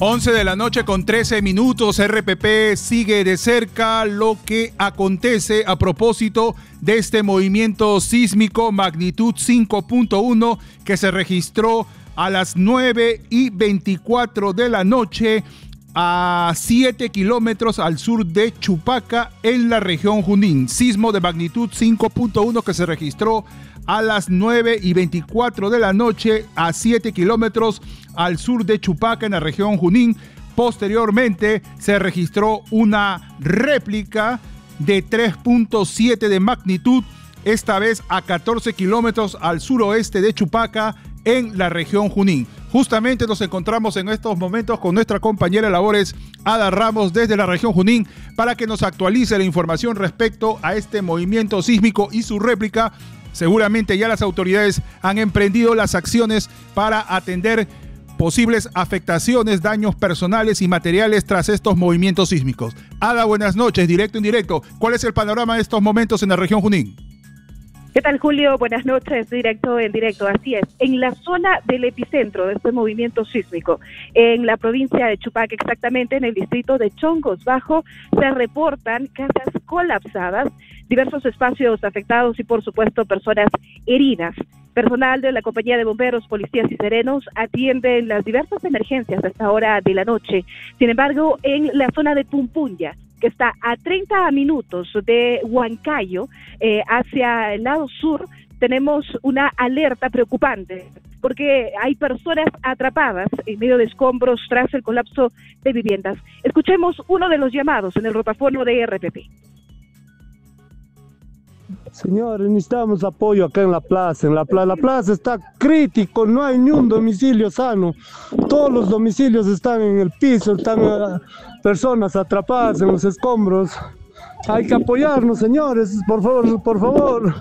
11 de la noche con 13 minutos. RPP sigue de cerca lo que acontece a propósito de este movimiento sísmico magnitud 5.1 que se registró a las 9:24 de la noche a 7 kilómetros al sur de Chupaca, en la región Junín. Sismo de magnitud 5.1 que se registró a las 9:24 de la noche a 7 kilómetros al sur de Chupaca, en la región Junín. Posteriormente se registró una réplica de 3.7 de magnitud, esta vez a 14 kilómetros al suroeste de Chupaca, en la región Junín. Justamente nos encontramos en estos momentos con nuestra compañera de labores, Ada Ramos, desde la región Junín, para que nos actualice la información respecto a este movimiento sísmico y su réplica. Seguramente ya las autoridades han emprendido las acciones para atender posibles afectaciones, daños personales y materiales tras estos movimientos sísmicos. Ada, buenas noches, directo e indirecto. ¿Cuál es el panorama de estos momentos en la región Junín? ¿Qué tal, Julio? Buenas noches, directo en directo. Así es, en la zona del epicentro de este movimiento sísmico, en la provincia de Chupaca, exactamente en el distrito de Chongos Bajo, se reportan casas colapsadas, diversos espacios afectados y, por supuesto, personas heridas. Personal de la compañía de bomberos, policías y serenos atienden las diversas emergencias a esta hora de la noche. Sin embargo, en la zona de Pumpunya, que está a 30 minutos de Huancayo, hacia el lado sur, tenemos una alerta preocupante, porque hay personas atrapadas en medio de escombros tras el colapso de viviendas. Escuchemos uno de los llamados en el rotafono de RPP. Señores, necesitamos apoyo acá en la plaza. La plaza está crítico, no hay ni un domicilio sano. Todos los domicilios están en el piso, están personas atrapadas en los escombros. Hay que apoyarnos, señores, por favor, por favor.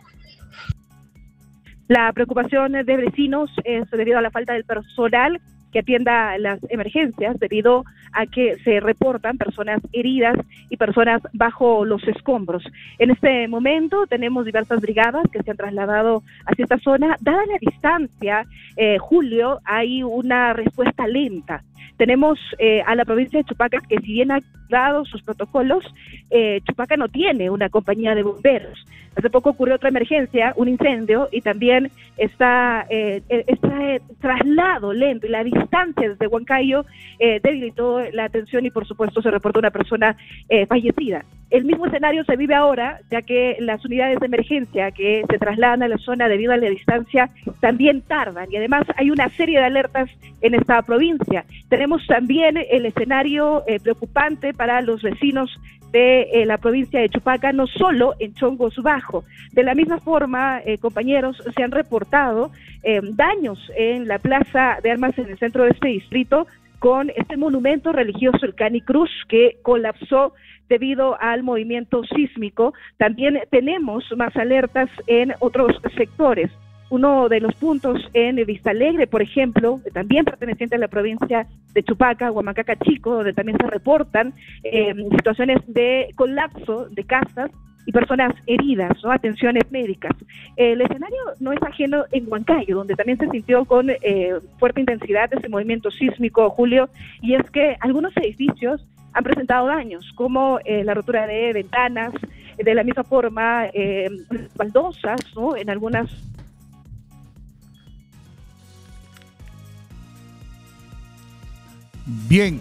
La preocupación de vecinos es debido a la falta del personal que atienda las emergencias, debido a que se reportan personas heridas y personas bajo los escombros. En este momento tenemos diversas brigadas que se han trasladado hacia esta zona. Dada la distancia, Julio, hay una respuesta lenta. Tenemos a la provincia de Chupaca, que si bien ha dado sus protocolos, Chupaca no tiene una compañía de bomberos. Hace poco ocurrió otra emergencia, un incendio, y también está traslado lento y la distancia desde Huancayo debilitó la atención y, por supuesto, se reportó una persona fallecida. El mismo escenario se vive ahora, ya que las unidades de emergencia que se trasladan a la zona debido a la distancia también tardan, y además hay una serie de alertas en esta provincia. Tenemos también el escenario preocupante para los vecinos de la provincia de Chupaca, no solo en Chongos Bajo. De la misma forma, compañeros, se han reportado daños en la plaza de armas en el centro de este distrito, con este monumento religioso, el Canicruz, que colapsó debido al movimiento sísmico. También tenemos más alertas en otros sectores. Uno de los puntos en Vista Alegre, por ejemplo, también perteneciente a la provincia de Chupaca, Huamacaca Chico, donde también se reportan situaciones de colapso de casas y personas heridas, ¿no? Atenciones médicas. El escenario no es ajeno en Huancayo, donde también se sintió con fuerte intensidad ese movimiento sísmico, Julio, y es que algunos edificios han presentado daños, como la rotura de ventanas, de la misma forma baldosas, ¿no? En algunas... Bien.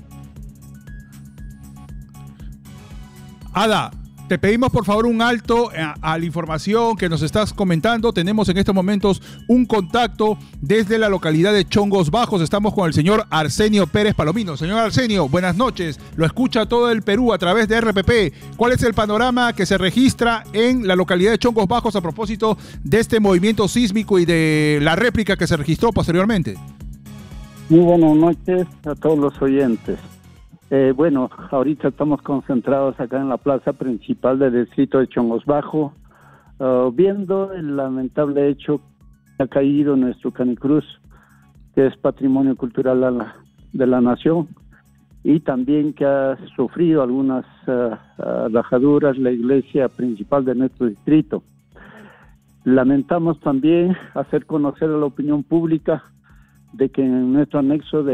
Ada, te pedimos por favor un alto a la información que nos estás comentando. Tenemos en estos momentos un contacto desde la localidad de Chongos Bajos. Estamos con el señor Arsenio Pérez Palomino. Señor Arsenio, buenas noches. Lo escucha todo el Perú a través de RPP. ¿Cuál es el panorama que se registra en la localidad de Chongos Bajos a propósito de este movimiento sísmico y de la réplica que se registró posteriormente? Muy buenas noches a todos los oyentes. Bueno, ahorita estamos concentrados acá en la plaza principal del distrito de Chongos Bajo, viendo el lamentable hecho que ha caído nuestro Canicruz, que es patrimonio cultural de la nación, y también que ha sufrido algunas rajaduras la iglesia principal de nuestro distrito. Lamentamos también hacer conocer a la opinión pública de que en nuestro anexo de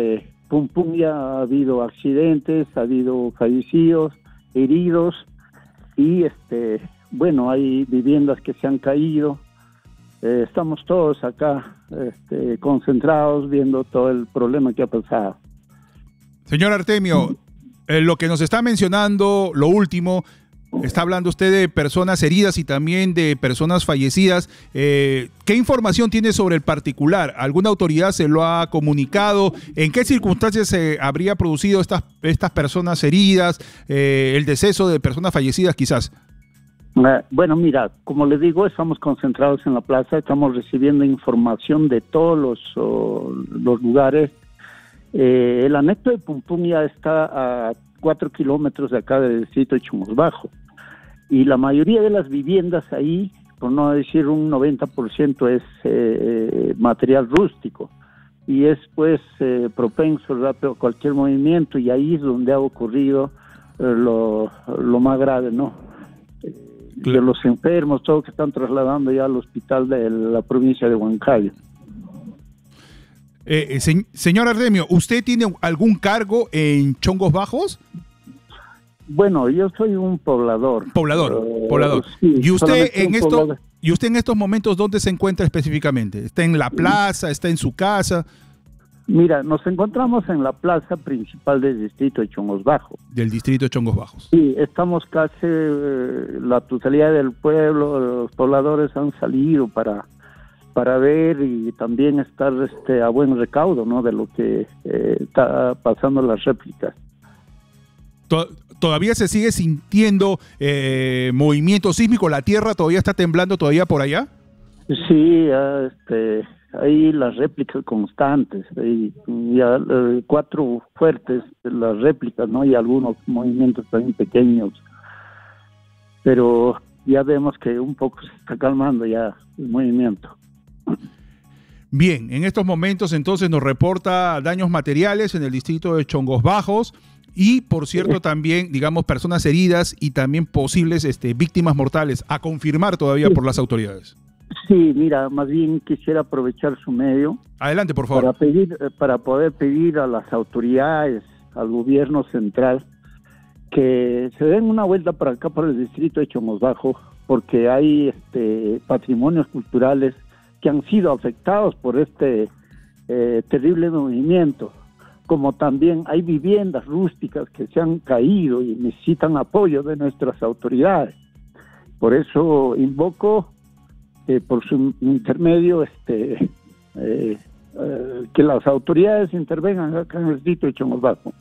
Pumpunya ha habido accidentes, ha habido fallecidos, heridos y bueno, hay viviendas que se han caído. Estamos todos acá concentrados viendo todo el problema que ha pasado. Señor Artemio, lo que nos está mencionando, lo último, está hablando usted de personas heridas y también de personas fallecidas. ¿Qué información tiene sobre el particular? ¿Alguna autoridad se lo ha comunicado? ¿En qué circunstancias se habría producido estas personas heridas? ¿El deceso de personas fallecidas quizás? Bueno, mira, como le digo, estamos concentrados en la plaza, estamos recibiendo información de todos los lugares. El anexo de Pumpunya está a 4 kilómetros de acá del distrito de Chongos Bajo, y la mayoría de las viviendas ahí, por no decir un 90%, es material rústico, y es pues propenso a cualquier movimiento, y ahí es donde ha ocurrido lo más grave, ¿no? De los enfermos, todos que están trasladando ya al hospital de la provincia de Huancayo. Señor Artemio, ¿usted tiene algún cargo en Chongos Bajos? Bueno, yo soy un poblador. Poblador. Sí, ¿Y usted en estos momentos dónde se encuentra específicamente? ¿Está en la plaza? ¿Está en su casa? Mira, nos encontramos en la plaza principal del distrito de Chongos Bajo. Del distrito de Chongos Bajos. Sí, estamos casi, la totalidad del pueblo, los pobladores han salido para ver y también estar a buen recaudo, ¿no?, de lo que está pasando en las réplicas. ¿Todavía se sigue sintiendo movimiento sísmico? ¿La tierra todavía está temblando todavía por allá? Sí, hay las réplicas constantes, hay ya 4 fuertes las réplicas, ¿no? Y algunos movimientos también pequeños, pero ya vemos que un poco se está calmando ya el movimiento. Bien, en estos momentos entonces nos reporta daños materiales en el distrito de Chongos Bajos y, por cierto, también, digamos, personas heridas y también posibles víctimas mortales a confirmar todavía por las autoridades. Sí, mira, más bien quisiera aprovechar su medio. Adelante, por favor. Para poder pedir a las autoridades, al gobierno central, que se den una vuelta para acá, por el distrito de Chongos Bajo, porque hay patrimonios culturales que han sido afectados por este terrible movimiento, como también hay viviendas rústicas que se han caído y necesitan apoyo de nuestras autoridades. Por eso invoco por su intermedio que las autoridades intervengan acá en el distrito de Chongos Bajo.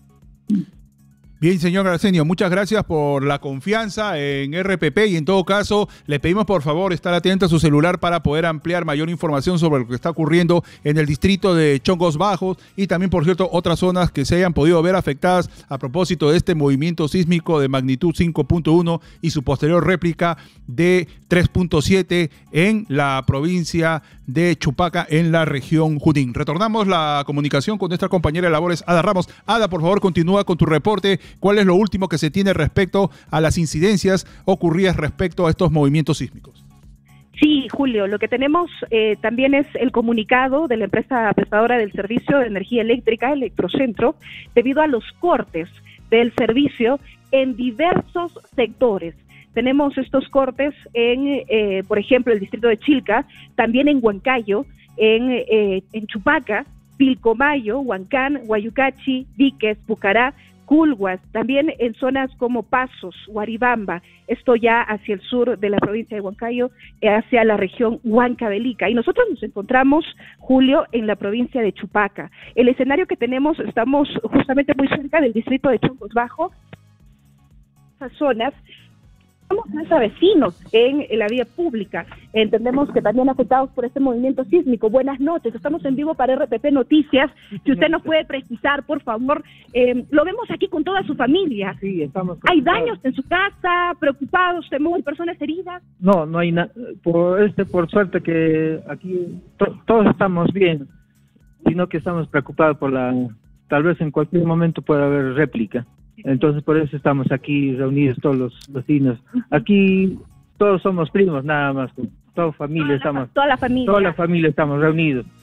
Bien, señor Artemio, muchas gracias por la confianza en RPP y en todo caso le pedimos por favor estar atento a su celular para poder ampliar mayor información sobre lo que está ocurriendo en el distrito de Chongos Bajos y también, por cierto, otras zonas que se hayan podido ver afectadas a propósito de este movimiento sísmico de magnitud 5.1 y su posterior réplica de 3.7 en la provincia de Chupaca, en la región Junín. Retornamos la comunicación con nuestra compañera de labores, Ada Ramos. Ada, por favor, continúa con tu reporte. ¿Cuál es lo último que se tiene respecto a las incidencias ocurridas respecto a estos movimientos sísmicos? Sí, Julio, lo que tenemos también es el comunicado de la empresa prestadora del servicio de energía eléctrica, Electrocentro, debido a los cortes del servicio en diversos sectores. Tenemos estos cortes en, por ejemplo, el distrito de Chilca, también en Huancayo, en Chupaca, Pilcomayo, Huancán, Guayucachi, Diques, Pucará, Culhuas, también en zonas como Pasos, Huaribamba, esto ya hacia el sur de la provincia de Huancayo, hacia la región Huancavelica. Y nosotros nos encontramos, Julio, en la provincia de Chupaca. El escenario que tenemos, estamos justamente muy cerca del distrito de Chongos Bajo, esas zonas. Somos más vecinos en la vía pública. Entendemos que también afectados por este movimiento sísmico. Buenas noches, estamos en vivo para RPP Noticias. Si usted nos puede precisar, por favor. Lo vemos aquí con toda su familia. Sí, estamos. ¿Hay daños en su casa? ¿Preocupados? ¿Temor? ¿Personas heridas? No hay nada. Por suerte que aquí todos estamos bien, sino que estamos preocupados por tal vez en cualquier momento pueda haber réplica. Entonces por eso estamos aquí reunidos todos los vecinos. Aquí todos somos primos nada más, toda la familia estamos reunidos. Ajá.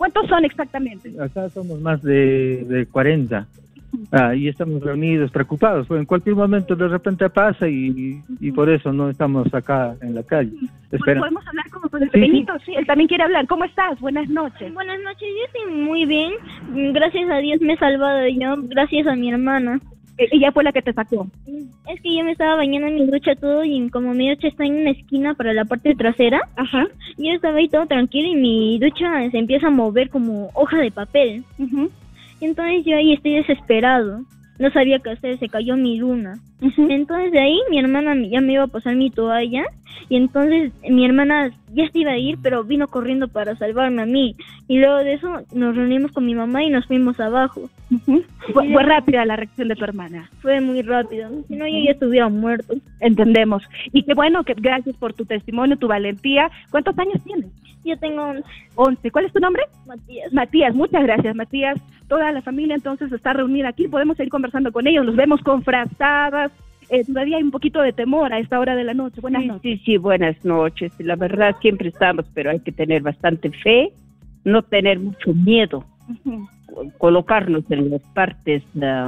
¿Cuántos son exactamente? Acá somos más de 40. Y estamos reunidos, preocupados, pues en cualquier momento de repente pasa y por eso no estamos acá en la calle. ¿Podemos hablar con el pequeñito? Sí, él también quiere hablar. ¿Cómo estás? Buenas noches. Buenas noches, yo estoy muy bien. Gracias a Dios me he salvado yo, gracias a mi hermana. Ella fue la que te sacó. Es que yo me estaba bañando en mi ducha todo y como mi ducha está en una esquina para la parte trasera, Ajá. yo estaba ahí todo tranquilo y mi ducha se empieza a mover como hoja de papel. Entonces yo ahí estoy desesperado. No sabía qué hacer, se cayó mi luna. Entonces de ahí mi hermana ya me iba a pasar mi toalla y entonces mi hermana ya se iba a ir, pero vino corriendo para salvarme a mí. Y luego de eso nos reunimos con mi mamá y nos fuimos abajo. Fue rápida la reacción de tu hermana. Fue muy rápido, si no yo ya estuviera muerto. Entendemos. Y qué bueno, que gracias por tu testimonio, tu valentía. ¿Cuántos años tienes? Yo tengo 11. 11. ¿Cuál es tu nombre? Matías. Matías, muchas gracias, Matías. Toda la familia entonces está reunida aquí. Podemos seguir conversando con ellos. Los vemos con frazadas. Todavía hay un poquito de temor a esta hora de la noche. Buenas noches. Sí, buenas noches. La verdad siempre estamos, pero hay que tener bastante fe, no tener mucho miedo, colocarnos en las partes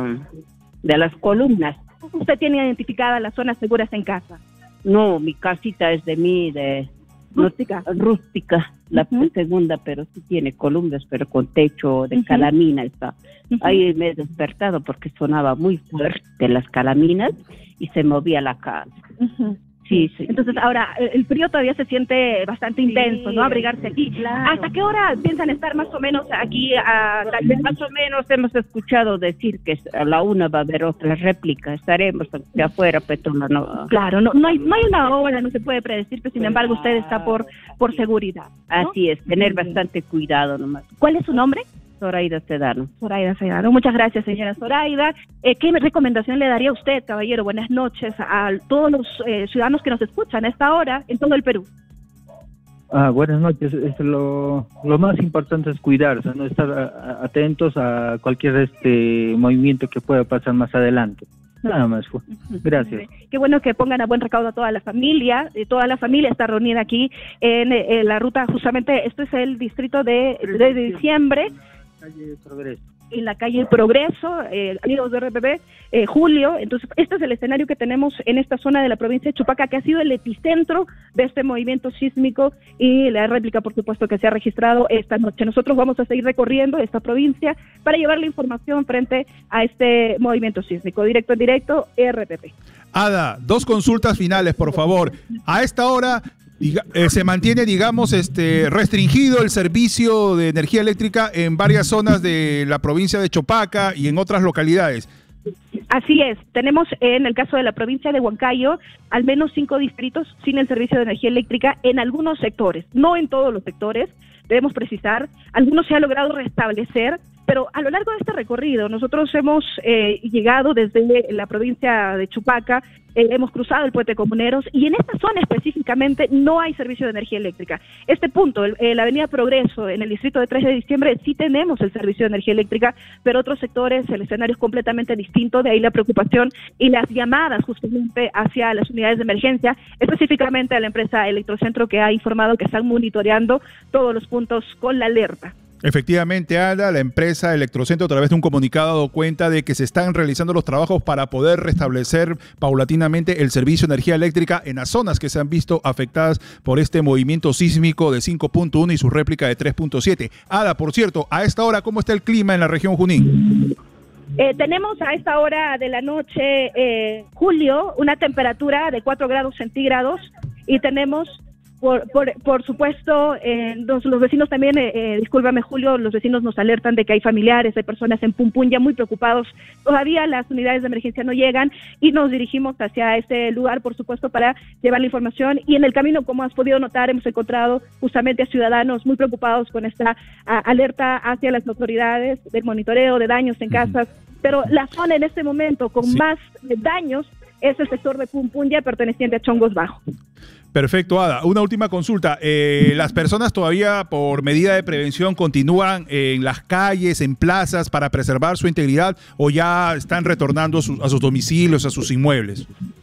de las columnas. ¿Usted tiene identificadas las zonas seguras en casa? No, mi casita es de Rústica. Rústica, la segunda, pero sí tiene columnas, pero con techo de calamina está. Ahí me he despertado porque sonaba muy fuerte las calaminas y se movía la casa. Sí. Entonces ahora el frío todavía se siente bastante intenso, ¿no? Abrigarse aquí. Claro. ¿Hasta qué hora piensan estar más o menos aquí? Más o menos hemos escuchado decir que a la 1 va a haber otra réplica. Estaremos de afuera, pero no. Claro, no hay una hora, no se puede predecir, pero sin embargo usted está por seguridad, ¿no? Así es, tener bastante cuidado nomás. ¿Cuál es su nombre? Zoraida Sedano. Zoraida Sedano. Muchas gracias, señora Zoraida. ¿Qué recomendación le daría a usted, caballero? Buenas noches a todos los ciudadanos que nos escuchan a esta hora en todo el Perú. Buenas noches. Lo más importante es cuidarse, no estar atentos a cualquier movimiento que pueda pasar más adelante. Nada más fue. Gracias. Qué bueno que pongan a buen recaudo a toda la familia. Toda la familia está reunida aquí en la ruta, justamente, esto es el distrito de diciembre. Calle Progreso. En la calle Progreso, amigos de RPP, Julio. Entonces, este es el escenario que tenemos en esta zona de la provincia de Chupaca, que ha sido el epicentro de este movimiento sísmico y la réplica, por supuesto, que se ha registrado esta noche. Nosotros vamos a seguir recorriendo esta provincia para llevar la información frente a este movimiento sísmico. Directo en directo, RPP. Ada, 2 consultas finales, por favor. A esta hora se mantiene, digamos, restringido el servicio de energía eléctrica en varias zonas de la provincia de Chopaca y en otras localidades. Así es, tenemos en el caso de la provincia de Huancayo al menos 5 distritos sin el servicio de energía eléctrica en algunos sectores, no en todos los sectores, debemos precisar, algunos se ha logrado restablecer, pero a lo largo de este recorrido nosotros hemos llegado desde la provincia de Chupaca, hemos cruzado el puente Comuneros y en esta zona específicamente no hay servicio de energía eléctrica. Este punto, la avenida Progreso, en el distrito de 3 de diciembre, sí tenemos el servicio de energía eléctrica, pero otros sectores el escenario es completamente distinto, de ahí la preocupación y las llamadas justamente hacia las unidades de emergencia, específicamente a la empresa Electrocentro, que ha informado que están monitoreando todos los puntos con la alerta. Efectivamente, Ada, la empresa Electrocentro, a través de un comunicado, ha dado cuenta de que se están realizando los trabajos para poder restablecer paulatinamente el servicio de energía eléctrica en las zonas que se han visto afectadas por este movimiento sísmico de 5.1 y su réplica de 3.7. Ada, por cierto, a esta hora, ¿cómo está el clima en la región Junín? Tenemos a esta hora de la noche, Julio, una temperatura de 4 grados centígrados y tenemos... Por supuesto, los vecinos también, discúlpame Julio, los vecinos nos alertan de que hay familiares, hay personas en Pumpunya muy preocupados. Todavía las unidades de emergencia no llegan y nos dirigimos hacia este lugar, por supuesto, para llevar la información. Y en el camino, como has podido notar, hemos encontrado justamente a ciudadanos muy preocupados con esta alerta hacia las autoridades del monitoreo de daños en casas. Pero la zona en este momento con más daños es el sector de Pumpunya perteneciente a Chongos Bajo. Perfecto, Ada. Una última consulta. ¿Las personas todavía por medida de prevención continúan en las calles, en plazas para preservar su integridad o ya están retornando a sus domicilios, a sus inmuebles?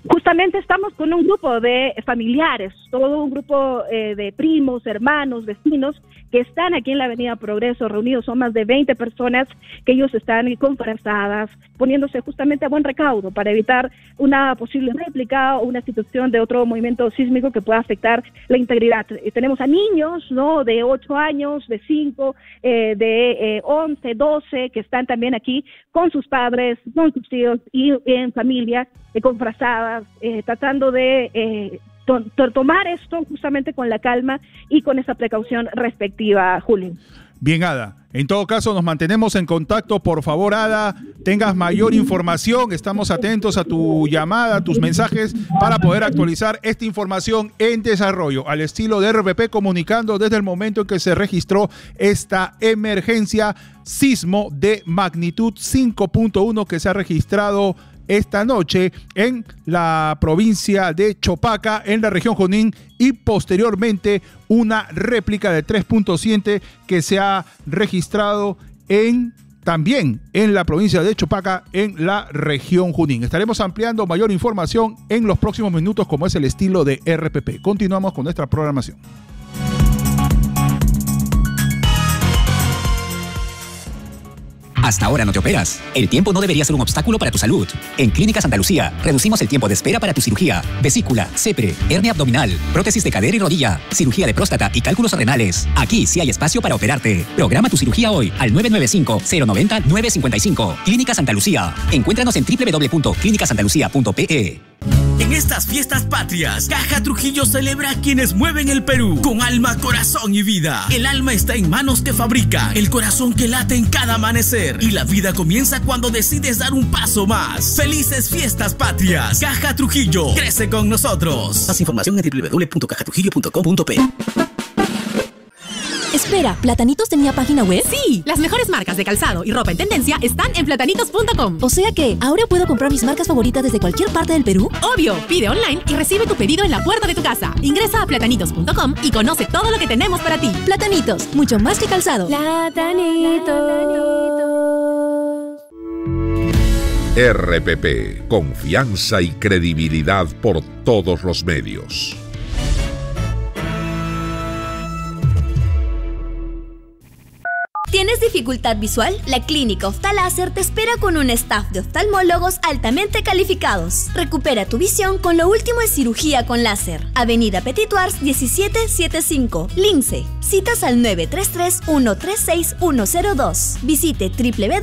Justamente estamos con un grupo de familiares, todo un grupo de primos, hermanos, vecinos, que están aquí en la Avenida Progreso reunidos. Son más de 20 personas que ellos están confrazadas, poniéndose justamente a buen recaudo para evitar una posible réplica o una situación de otro movimiento sísmico que pueda afectar la integridad. Tenemos a niños, ¿no?, de 8 años, de 5, de 11, 12, que están también aquí con sus padres, con sus tíos y en familia, confrazadas, tratando de tomar esto justamente con la calma y con esa precaución respectiva, Julio. Bien, Ada. En todo caso, nos mantenemos en contacto. Por favor, Ada, tengas mayor información. Estamos atentos a tu llamada, a tus mensajes, para poder actualizar esta información en desarrollo, al estilo de RPP, comunicando desde el momento en que se registró esta emergencia sismo de magnitud 5.1 que se ha registrado esta noche en la provincia de Chopaca, en la región Junín, y posteriormente una réplica de 3.7 que se ha registrado también en la provincia de Chopaca, en la región Junín. Estaremos ampliando mayor información en los próximos minutos, como es el estilo de RPP. Continuamos con nuestra programación. Hasta ahora no te operas. El tiempo no debería ser un obstáculo para tu salud. En Clínica Santa Lucía reducimos el tiempo de espera para tu cirugía, vesícula, CEPRE, hernia abdominal, prótesis de cadera y rodilla, cirugía de próstata y cálculos renales. Aquí sí hay espacio para operarte. Programa tu cirugía hoy al 995-090-955. Clínica Santa Lucía. Encuéntranos en www.clinicasantalucia.pe. En estas fiestas patrias, Caja Trujillo celebra a quienes mueven el Perú con alma, corazón y vida. El alma está en manos que fabrica, el corazón que late en cada amanecer, y la vida comienza cuando decides dar un paso más. ¡Felices fiestas patrias! Caja Trujillo, crece con nosotros. Más información en www.cajatrujillo.com.pe. Espera, ¿Platanitos tenía página web? Sí, las mejores marcas de calzado y ropa en tendencia están en platanitos.com. O sea que, ¿ahora puedo comprar mis marcas favoritas desde cualquier parte del Perú? Obvio, pide online y recibe tu pedido en la puerta de tu casa. Ingresa a platanitos.com y conoce todo lo que tenemos para ti. Platanitos, mucho más que calzado. Platanitos. RPP, confianza y credibilidad por todos los medios. ¿Tienes dificultad visual? La Clínica Oftaláser te espera con un staff de oftalmólogos altamente calificados. Recupera tu visión con lo último en cirugía con láser. Avenida Petituars 1775, Lince. Citas al 933-136-102. Visite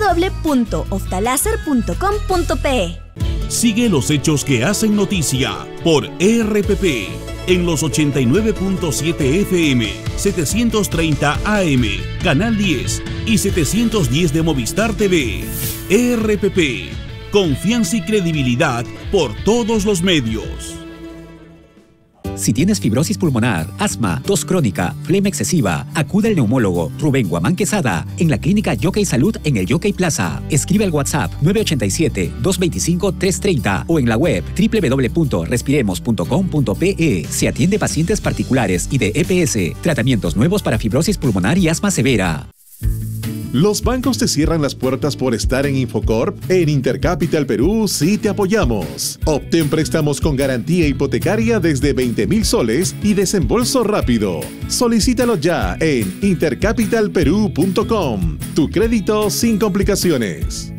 www.oftaláser.com.pe. Sigue los hechos que hacen noticia por RPP. En los 89.7 FM, 730 AM, Canal 10 y 710 de Movistar TV. RPP, confianza y credibilidad por todos los medios. Si tienes fibrosis pulmonar, asma, tos crónica, flema excesiva, acude al neumólogo Rubén Guamán Quesada en la Clínica Yockey Salud en el Yockey Plaza. Escribe al WhatsApp 987-225-330 o en la web www.respiremos.com.pe. Se atiende pacientes particulares y de EPS. Tratamientos nuevos para fibrosis pulmonar y asma severa. ¿Los bancos te cierran las puertas por estar en Infocorp? En Intercapital Perú sí te apoyamos. Obtén préstamos con garantía hipotecaria desde 20.000 soles y desembolso rápido. Solicítalo ya en intercapitalperú.com. Tu crédito sin complicaciones.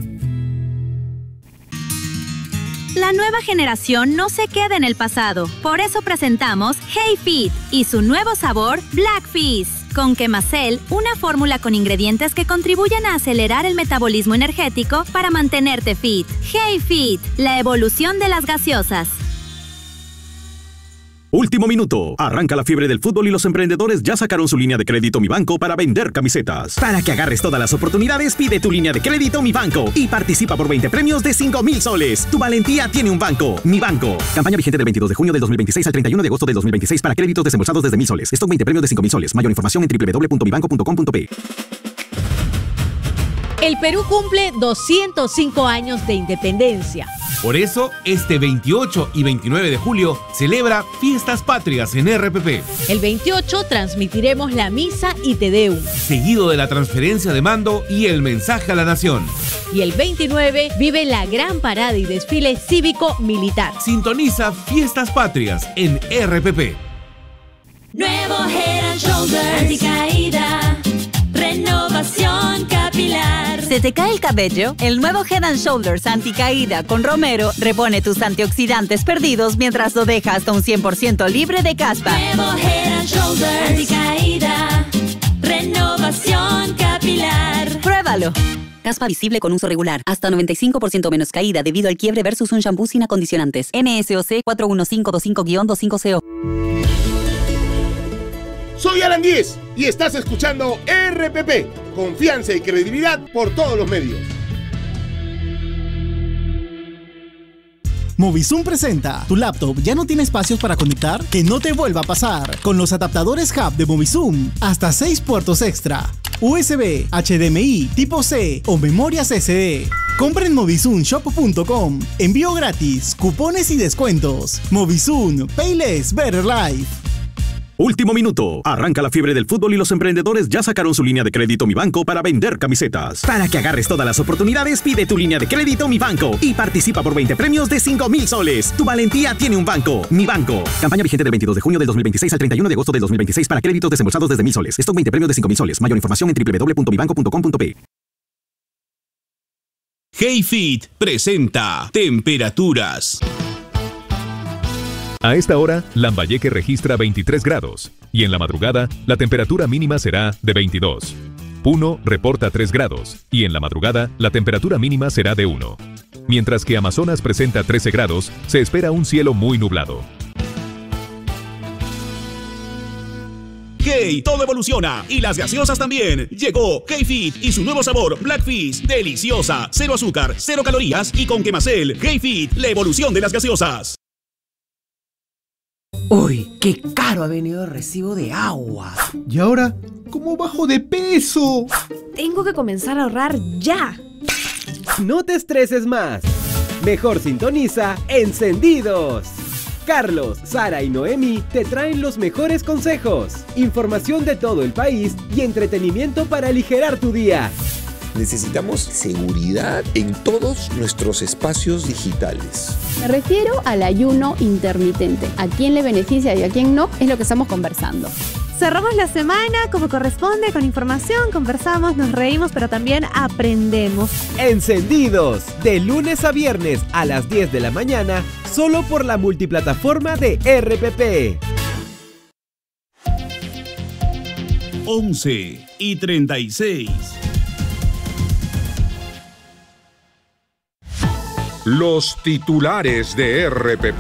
La nueva generación no se queda en el pasado. Por eso presentamos Hey Fit y su nuevo sabor Black Fizz. Con Quemacel, una fórmula con ingredientes que contribuyen a acelerar el metabolismo energético para mantenerte fit. Hey Fit, la evolución de las gaseosas. Último minuto. Arranca la fiebre del fútbol y los emprendedores ya sacaron su línea de crédito Mi Banco para vender camisetas. Para que agarres todas las oportunidades, pide tu línea de crédito Mi Banco y participa por 20 premios de 5.000 soles. Tu valentía tiene un banco. Mi Banco. Campaña vigente del 22 de junio del 2026 al 31 de agosto del 2026 para créditos desembolsados desde 1.000 soles. Stock 20 premios de 5.000 soles. Mayor información en www.mibanco.com.pe. El Perú cumple 205 años de independencia. Por eso, este 28 y 29 de julio celebra Fiestas Patrias en RPP. El 28 transmitiremos la misa y Te Deum, seguido de la transferencia de mando y el mensaje a la nación. Y el 29 vive la gran parada y desfile cívico-militar. Sintoniza Fiestas Patrias en RPP. Nuevo Head and Shoulders anticaída, renovación capilar. ¿Se te cae el cabello? El nuevo Head and Shoulders anticaída con Romero repone tus antioxidantes perdidos mientras lo deja hasta un 100% libre de caspa. Nuevo Head and Shoulders anticaída, renovación capilar. Pruébalo. Caspa visible con uso regular. Hasta 95% menos caída debido al quiebre versus un shampoo sin acondicionantes. NSOC 41525-250. Soy Alan Díez y estás escuchando RPP. Confianza y credibilidad por todos los medios. Movizoom presenta. ¿Tu laptop ya no tiene espacios para conectar? Que no te vuelva a pasar. Con los adaptadores Hub de Movizoom, hasta 6 puertos extra. USB, HDMI, tipo C o memorias SD. Compra en movizoomshop.com. Envío gratis, cupones y descuentos. Movizoom, Pay Less, Better Life. Último minuto. Arranca la fiebre del fútbol y los emprendedores ya sacaron su línea de crédito Mi Banco para vender camisetas. Para que agarres todas las oportunidades, pide tu línea de crédito Mi Banco y participa por 20 premios de 5,000 soles. Tu valentía tiene un banco. Mi Banco. Campaña vigente del 22 de junio del 2026 al 31 de agosto del 2026 para créditos desembolsados desde 1,000 soles. Stock 20 premios de 5,000 soles. Mayor información en www.mibanco.com.pe. HeyFit presenta Temperaturas. A esta hora, Lambayeque registra 23 grados y en la madrugada la temperatura mínima será de 22. Puno reporta 3 grados y en la madrugada la temperatura mínima será de 1. Mientras que Amazonas presenta 13 grados, se espera un cielo muy nublado. Hey, todo evoluciona y las gaseosas también. Llegó HeyFit y su nuevo sabor Black Fizz, deliciosa, 0 azúcar, 0 calorías y con Quemacel. HeyFit, la evolución de las gaseosas. Uy, qué caro ha venido el recibo de agua. ¿Y ahora cómo bajo de peso? Tengo que comenzar a ahorrar ya. No te estreses más. Mejor sintoniza Encendidos. Carlos, Sara y Noemi te traen los mejores consejos, información de todo el país y entretenimiento para aligerar tu día. Necesitamos seguridad en todos nuestros espacios digitales. Me refiero al ayuno intermitente. ¿A quién le beneficia y a quién no? Es lo que estamos conversando. Cerramos la semana como corresponde, con información, conversamos, nos reímos, pero también aprendemos. Encendidos, de lunes a viernes a las 10 de la mañana, solo por la multiplataforma de RPP. 11:36. Los titulares de RPP.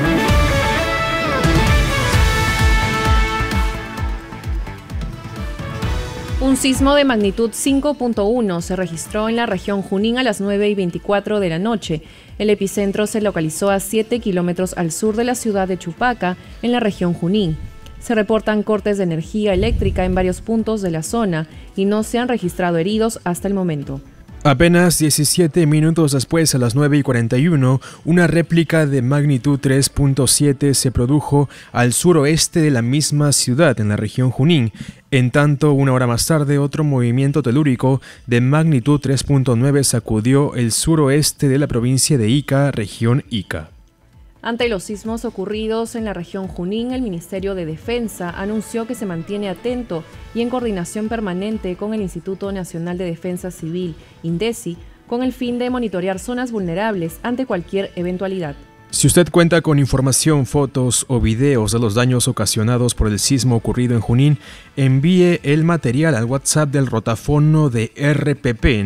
Un sismo de magnitud 5.1 se registró en la región Junín a las 9:24 de la noche. El epicentro se localizó a 7 kilómetros al sur de la ciudad de Chupaca, en la región Junín. Se reportan cortes de energía eléctrica en varios puntos de la zona y no se han registrado heridos hasta el momento. Apenas 17 minutos después, a las 9:41, una réplica de magnitud 3.7 se produjo al suroeste de la misma ciudad, en la región Junín. En tanto, una hora más tarde, otro movimiento telúrico de magnitud 3.9 sacudió el suroeste de la provincia de Ica, región Ica. Ante los sismos ocurridos en la región Junín, el Ministerio de Defensa anunció que se mantiene atento y en coordinación permanente con el Instituto Nacional de Defensa Civil, INDECI, con el fin de monitorear zonas vulnerables ante cualquier eventualidad. Si usted cuenta con información, fotos o videos de los daños ocasionados por el sismo ocurrido en Junín, envíe el material al WhatsApp del rotafono de RPP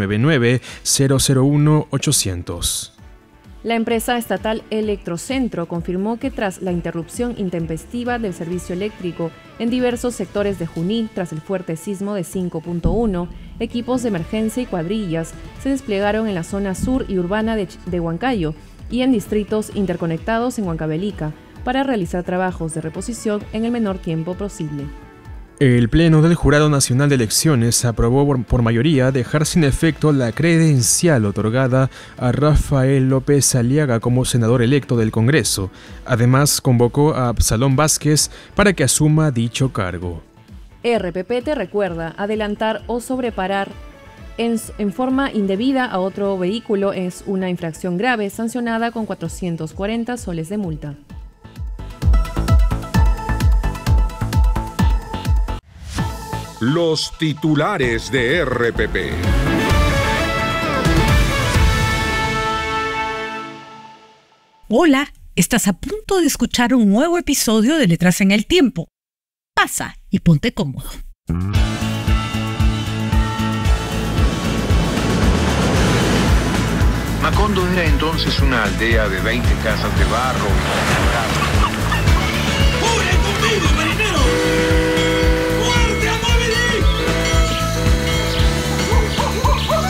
999-001-800. La empresa estatal Electrocentro confirmó que tras la interrupción intempestiva del servicio eléctrico en diversos sectores de Junín tras el fuerte sismo de 5.1, equipos de emergencia y cuadrillas se desplegaron en la zona sur y urbana de Huancayo y en distritos interconectados en Huancavelica para realizar trabajos de reposición en el menor tiempo posible. El Pleno del Jurado Nacional de Elecciones aprobó por mayoría dejar sin efecto la credencial otorgada a Rafael López Aliaga como senador electo del Congreso. Además, convocó a Absalón Vázquez para que asuma dicho cargo. RPP te recuerda, adelantar o sobreparar en forma indebida a otro vehículo es una infracción grave sancionada con 440 soles de multa. Los titulares de RPP. Hola, estás a punto de escuchar un nuevo episodio de Letras en el Tiempo. Pasa y ponte cómodo. Macondo era entonces una aldea de 20 casas de barro. ¡Jure conmigo, marinero! ¡Muerte a Moby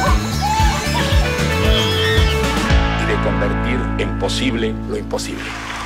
Y de convertir en posible lo imposible.